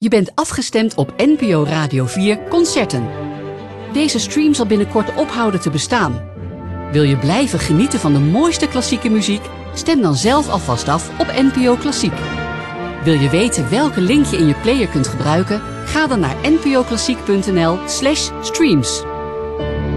Je bent afgestemd op NPO Radio 4 Concerten. Deze stream zal binnenkort ophouden te bestaan. Wil je blijven genieten van de mooiste klassieke muziek? Stem dan zelf alvast af op NPO Klassiek. Wil je weten welke link je in je player kunt gebruiken? Ga dan naar npoklassiek.nl/streams.